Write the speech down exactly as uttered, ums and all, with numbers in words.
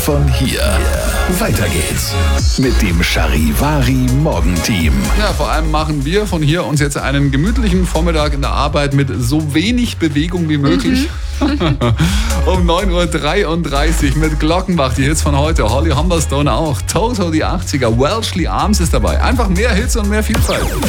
von hier. Weiter geht's mit dem Charivari Morgenteam. Ja, vor allem machen wir von hier uns jetzt einen gemütlichen Vormittag in der Arbeit mit so wenig Bewegung wie möglich. Mhm. Um neun Uhr dreiunddreißig mit Glockenbach, die Hits von heute. Holly Humberstone auch. Toto, die achtziger. Welshly Arms ist dabei. Einfach mehr Hits und mehr Vielfalt.